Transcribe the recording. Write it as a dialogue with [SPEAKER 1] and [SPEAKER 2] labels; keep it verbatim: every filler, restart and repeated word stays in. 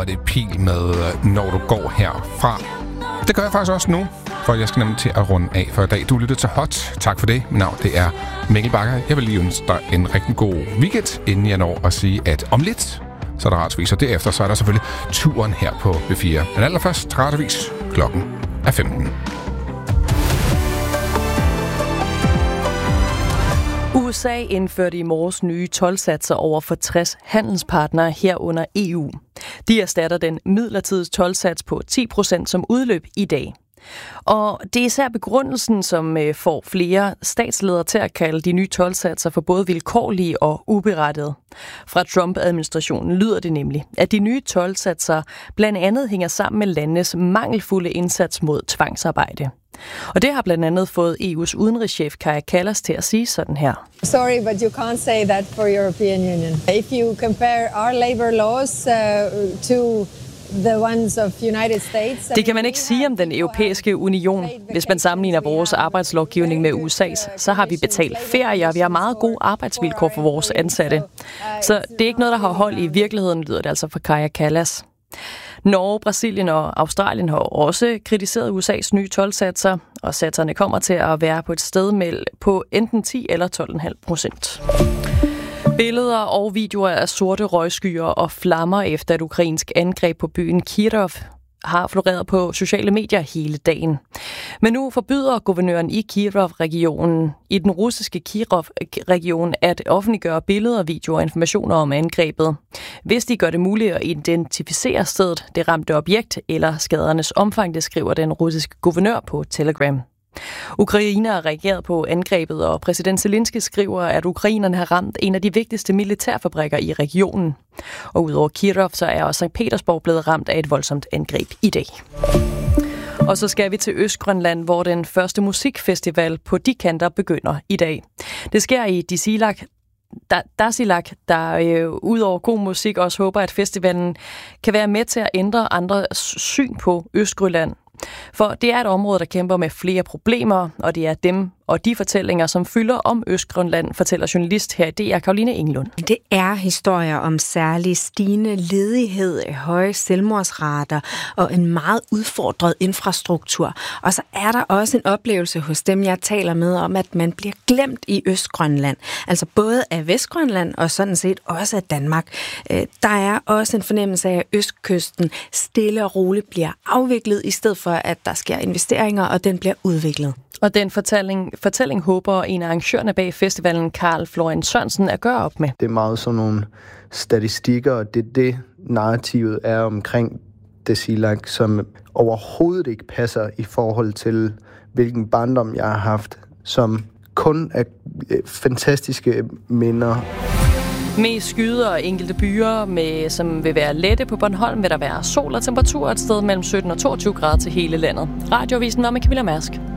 [SPEAKER 1] var det pil med, når du går herfra. Det gør jeg faktisk også nu, for jeg skal nemlig til at runde af for i dag. Du lytter til Hot. Tak for det. Mit navn det er Mikkel Bakker. Jeg vil lige ønske dig en rigtig god weekend, inden jeg når at sige, at om lidt, så er der Radioavis, og derefter så er der selvfølgelig turen her på B fire. Men allerførst Radioavis. Klokken er femten.
[SPEAKER 2] U S A indførte i morges nye toldsatser over for tres handelspartnere herunder E U. De erstatter den midlertidige toldsats på ti procent som udløb i dag. Og det er især begrundelsen, som får flere statsledere til at kalde de nye toldsatser for både vilkårlige og uberettigede. Fra Trump-administrationen lyder det nemlig, at de nye toldsatser blandt andet hænger sammen med landenes mangelfulde indsats mod tvangsarbejde. Og det har blandt andet fået E U's udenrigschef Kaja Kallas til at sige sådan her.
[SPEAKER 3] Sorry, but you can't say that for European Union. If you compare our labor laws uh, to the ones of United States.
[SPEAKER 2] Det kan man ikke sige om den europæiske union. Hvis man sammenligner vores arbejdslovgivning med U S A's, så har vi betalt ferie, og vi har meget gode arbejdsvilkår for vores ansatte. Så det er ikke noget, der har hold i virkeligheden, lyder det altså fra Kaja Kallas. Norge, Brasilien og Australien har også kritiseret U S A's nye toldsatser, og satserne kommer til at være på et sted mellem på enten ti eller tolv komma fem procent. Billeder og videoer af sorte røgskyer og flammer efter et ukrainsk angreb på byen Kirov har floreret på sociale medier hele dagen. Men nu forbyder guvernøren i Kirov-regionen, i den russiske Kirov-region, at offentliggøre billeder, videoer og informationer om angrebet, hvis de gør det muligt at identificere stedet, det ramte objekt eller skadernes omfang, det skriver den russiske guvernør på Telegram. Ukraine har reageret på angrebet, og præsident Zelensky skriver, at ukrainerne har ramt en af de vigtigste militærfabrikker i regionen. Og udover Kirov, så er også Sankt Petersborg blevet ramt af et voldsomt angreb i dag. Og så skal vi til Østgrønland, hvor den første musikfestival på de kanter begynder i dag. Det sker i Tasiilaq, Tasiilaq, der øh, udover god musik også håber, at festivalen kan være med til at ændre andres syn på Østgrønland. For det er et område, der kæmper med flere problemer, og det er dem og de fortællinger, som fylder om Østgrønland, fortæller journalist her i D R, Karoline Englund.
[SPEAKER 4] Det er historier om særlig stigende ledighed, høje selvmordsrater og en meget udfordret infrastruktur. Og så er der også en oplevelse hos dem, jeg taler med, om at man bliver glemt i Østgrønland. Altså både af Vestgrønland og sådan set også af Danmark. Der er også en fornemmelse af, at Østkysten stille og roligt bliver afviklet, i stedet for at der sker investeringer, og den bliver udviklet.
[SPEAKER 2] Og den fortælling, fortælling håber en af arrangørerne bag festivalen, Karl Florian Sørensen, at gøre op med.
[SPEAKER 5] Det er meget sådan nogle statistikker, og det er det, narrativet er omkring Tasiilaq, som overhovedet ikke passer i forhold til, hvilken barndom jeg har haft, som kun er fantastiske minder.
[SPEAKER 2] Med skyder og enkelte byer, med, som vil være lette på Bornholm, vil der være sol og temperatur et sted mellem sytten og toogtyve grader til hele landet. Radioavisen var med Camilla Mærsk.